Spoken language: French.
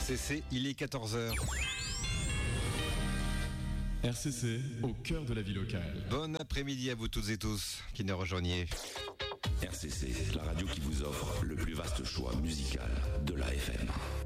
RCC, il est 14h. RCC, au cœur de la vie locale. Bon après-midi à vous toutes et tous qui nous rejoignez. RCC, la radio qui vous offre le plus vaste choix musical de la FM.